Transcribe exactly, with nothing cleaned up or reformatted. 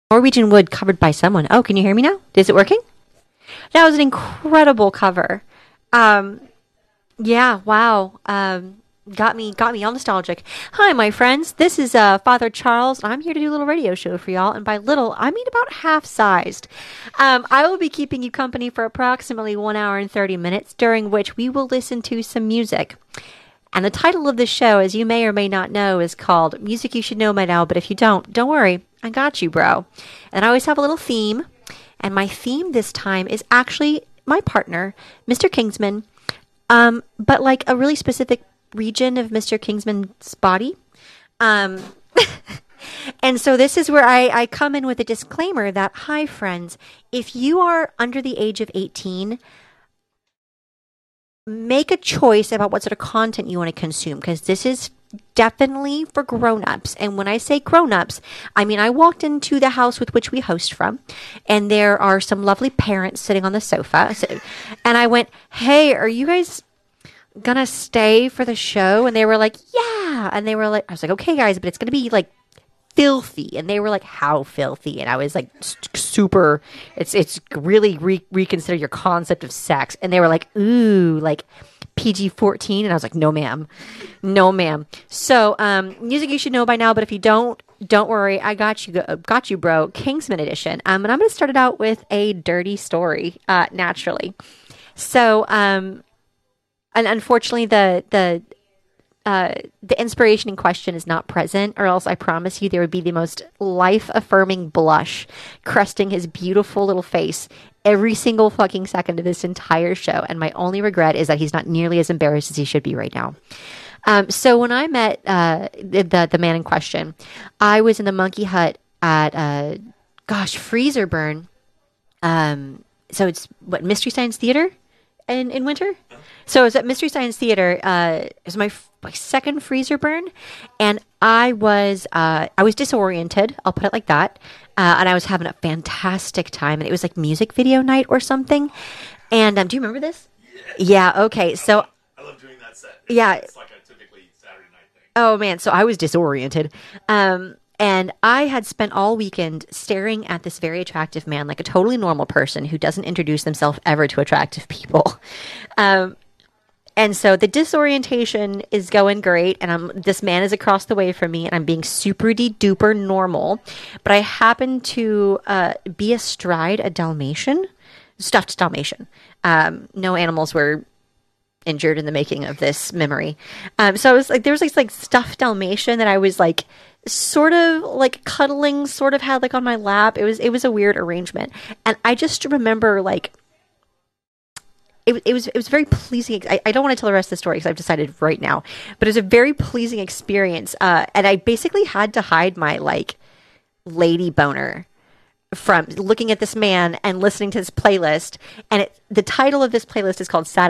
Norwegian Wood covered by someone. Oh, can you hear me now? Is it working? That was an incredible cover. Um, yeah, wow. Um, got me, got me all nostalgic. Hi, my friends. This is uh, Father Charles. I'm here to do a little radio show for y'all, and by little, I mean about half-sized. Um, I will be keeping you company for approximately one hour and thirty minutes, during which we will listen to some music. And the title of the show, as you may or may not know, is called Music You Should Know by Now, but if you don't, don't worry. I got you, bro. And I always have a little theme. And my theme this time is actually my partner, Mister Kingsman, um, but like a really specific region of Mister Kingsman's body. Um, and so this is where I, I come in with a disclaimer that, hi, friends, if you are under the age of eighteen, make a choice about what sort of content you want to consume, because this is definitely for grown-ups. And when I say grown-ups, I mean I walked into the house with which we host from, and there are some lovely parents sitting on the sofa. So, and I went, hey, are you guys gonna stay for the show? And they were like, yeah. And they were like, I was like, okay, guys, but it's gonna be like filthy. And they were like, how filthy? And I was like, super, it's it's really re- reconsider your concept of sex. And they were like, ooh, like P G fourteen. And I was like, no, ma'am. No, ma'am. So, um, music you should know by now, but if you don't, don't worry. I got you, got you, bro. Kingsman edition. Um, and I'm going to start it out with a dirty story, uh, naturally. So, um, and unfortunately, the, the, Uh, the inspiration in question is not present, or else I promise you there would be the most life-affirming blush cresting his beautiful little face every single fucking second of this entire show. And my only regret is that he's not nearly as embarrassed as he should be right now. Um, so when I met uh, the the man in question, I was in the Monkey Hut at uh, gosh Freezer Burn. Um, so it's what Mystery Science Theater in in winter. So I was at Mystery Science Theater. Uh, it was my my second Freezer Burn, and I was uh, I was disoriented. I'll put it like that. Uh, and I was having a fantastic time, and it was like music video night or something. And um, do you remember this? Yeah. Yeah. Okay. So I love, I love doing that set. It's, yeah. It's like a typically Saturday night thing. Oh man. So I was disoriented. Um, And I had spent all weekend staring at this very attractive man, like a totally normal person who doesn't introduce themselves ever to attractive people. Um, and so the disorientation is going great, and I'm this man is across the way from me, and I'm being super duper normal. But I happen to uh, be astride a Dalmatian, stuffed Dalmatian. Um, no animals were injured in the making of this memory. Um, so I was like, there was this like stuffed Dalmatian that I was like sort of like cuddling, sort of had like on my lap. It was it was a weird arrangement, and I just remember like it it was it was very pleasing. I, I don't want to tell the rest of the story because I've decided right now, but it was a very pleasing experience. Uh, and I basically had to hide my like lady boner from looking at this man and listening to this playlist. And it, the title of this playlist is called Satisfaction.